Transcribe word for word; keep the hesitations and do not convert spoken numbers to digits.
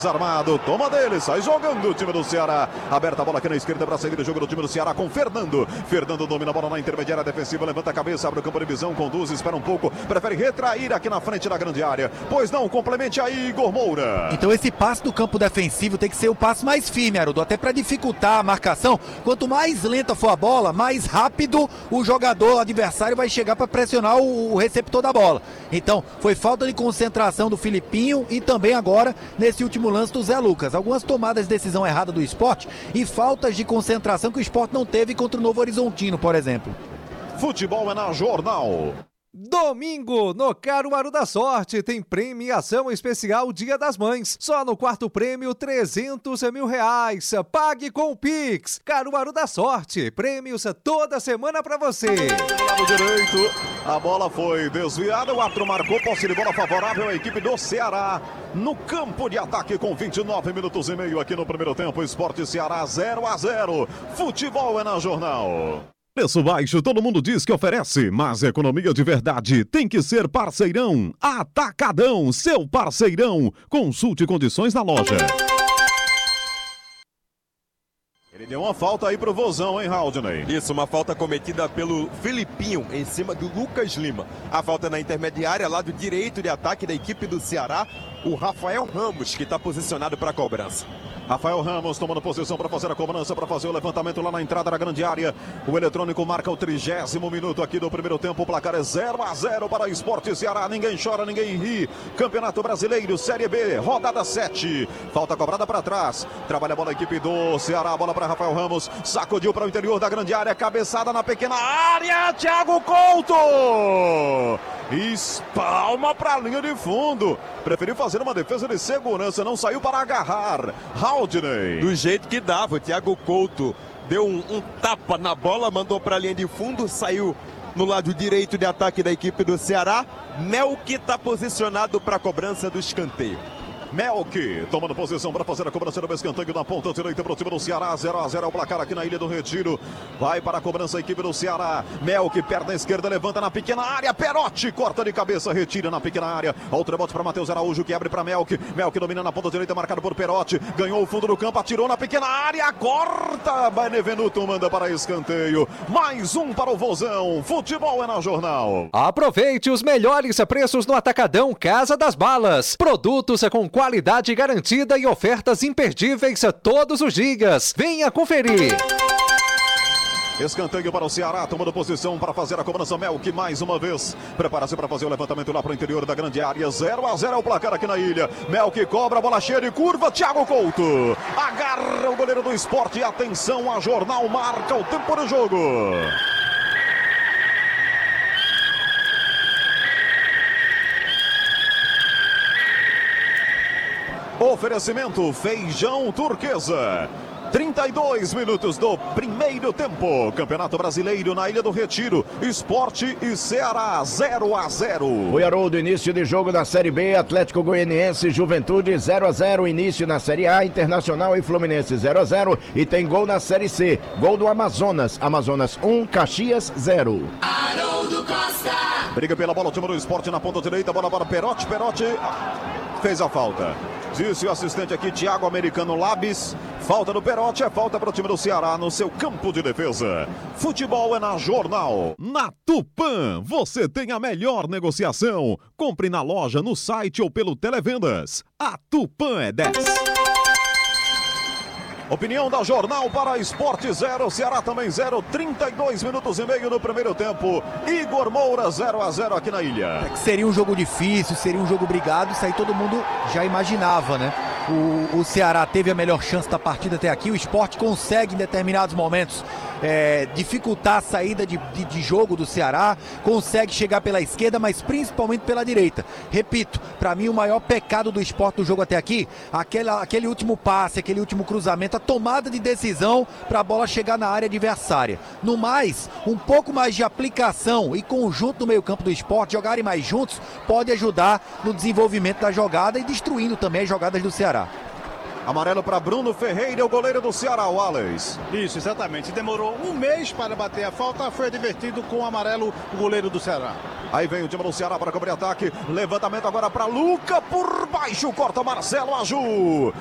Armado, toma dele, sai jogando o time do Ceará. Aberta a bola aqui na esquerda para sair do jogo do time do Ceará com Fernando. Fernando domina a bola na intermediária defensiva, levanta a cabeça, abre o campo de visão, conduz, espera um pouco, prefere retrair aqui na frente da grande área. Pois não, complemente aí, Igor Moura. Então esse passe do campo defensivo tem que ser o passe mais firme, Haroldo, até para dificultar a marcação. Quanto mais lenta for a bola, mais rápido o jogador adversário vai chegar para pressionar o, o receptor da bola. Então, foi falta de concentração do Filipinho e também agora, nesse último lance do Zé Lucas. Algumas tomadas de decisão errada do Sport e faltas de concentração que o Sport não teve contra o Novo Horizontino, por exemplo. Futebol é na Jornal. Domingo, no Caruaru da Sorte, tem premiação especial Dia das Mães. Só no quarto prêmio, trezentos mil reais. Pague com o Pix. Caruaru da Sorte, prêmios toda semana pra você. Do lado direito, a bola foi desviada, o árbitro marcou posse de bola favorável à equipe do Ceará. No campo de ataque com vinte e nove minutos e meio aqui no primeiro tempo, Sport Ceará zero a zero. Futebol é na Jornal. Preço baixo, todo mundo diz que oferece, mas economia de verdade tem que ser Parceirão. Atacadão, seu parceirão. Consulte condições na loja. Ele deu uma falta aí pro Vozão, hein, Haldney? Isso, uma falta cometida pelo Filipinho em cima do Lucas Lima. A falta na intermediária, lado direito de ataque da equipe do Ceará, o Rafael Ramos, que está posicionado para a cobrança. Rafael Ramos tomando posição para fazer a cobrança, para fazer o levantamento lá na entrada da grande área. O eletrônico marca o trigésimo minuto aqui do primeiro tempo. O placar é zero a zero para Sport Ceará. Ninguém chora, ninguém ri. Campeonato Brasileiro, Série B, rodada sete. Falta cobrada para trás. Trabalha a bola a equipe do Ceará. Bola para Rafael Ramos. Sacudiu para o interior da grande área. Cabeçada na pequena área. Thiago Couto. Espalma para a linha de fundo. Preferiu fazer uma defesa de segurança. Não saiu para agarrar. Haldney. Do jeito que dava, o Thiago Couto deu um, um tapa na bola, mandou para a linha de fundo, saiu no lado direito de ataque da equipe do Ceará. Melk está posicionado para a cobrança do escanteio. Melk tomando posição para fazer a cobrança do escanteio na ponta direita para o time do Ceará. zero a zero é o placar aqui na Ilha do Retiro. Vai para a cobrança a equipe do Ceará. Melk, perna esquerda, levanta na pequena área. Perotti corta de cabeça, retira na pequena área. Outro rebote para Matheus Araújo, que abre para Melk. Melk domina na ponta direita, marcado por Perotti. Ganhou o fundo do campo, atirou na pequena área. Corta, Benevenuto manda para escanteio. Mais um para o Vozão. Futebol é na Jornal. Aproveite os melhores preços no Atacadão Casa das Balas. Produtos com qualidade garantida e ofertas imperdíveis todos os dias. Venha conferir. Escanteio para o Ceará, tomando posição para fazer a cobrança. Melk mais uma vez. Prepara-se para fazer o levantamento lá para o interior da grande área. zero a zero é o placar aqui na ilha. Melk cobra, a bola cheia de curva. Thiago Couto agarra o goleiro do Sport. Atenção, a Jornal marca o tempo do jogo. Oferecimento Feijão Turquesa. trinta e dois minutos do primeiro tempo. Campeonato Brasileiro na Ilha do Retiro. Sport e Ceará zero a zero. Oi, Haroldo, início de jogo da Série B. Atlético Goianiense, Juventude zero a zero. Início na Série A, Internacional e Fluminense zero a zero. E tem gol na Série C. Gol do Amazonas. Amazonas um, Caxias zero. Haroldo Costa. Briga pela bola, o time do Sport na ponta direita. Bola para Perotti. Perotti fez a falta. Disse o assistente aqui, Thiago Americano Labis. Falta do Perotti, é falta para o time do Ceará no seu campo de defesa. Futebol é na Jornal. Na Tupã, você tem a melhor negociação. Compre na loja, no site ou pelo Televendas. A Tupã é dez. Opinião da Jornal para Sport zero, Ceará também zero, trinta e dois minutos e meio no primeiro tempo. Igor Moura zero a zero aqui na ilha. É que seria um jogo difícil, seria um jogo brigado, isso aí todo mundo já imaginava, né? O, o Ceará teve a melhor chance da partida até aqui, o Sport consegue em determinados momentos é, dificultar a saída de, de, de jogo do Ceará, consegue chegar pela esquerda, mas principalmente pela direita. Repito, para mim o maior pecado do Sport do jogo até aqui, aquela, aquele último passe, aquele último cruzamento, a tomada de decisão para a bola chegar na área adversária. No mais, um pouco mais de aplicação e conjunto no meio campo do Sport, jogarem mais juntos, pode ajudar no desenvolvimento da jogada e destruindo também as jogadas do Ceará. Amarelo para Bruno Ferreira, o goleiro do Ceará, Wallace. Isso, exatamente. Demorou um mês para bater a falta, foi advertido com o amarelo o goleiro do Ceará. Aí vem o time do Ceará para cobrir ataque. Levantamento agora para Luca por baixo, corta Marcelo Aju.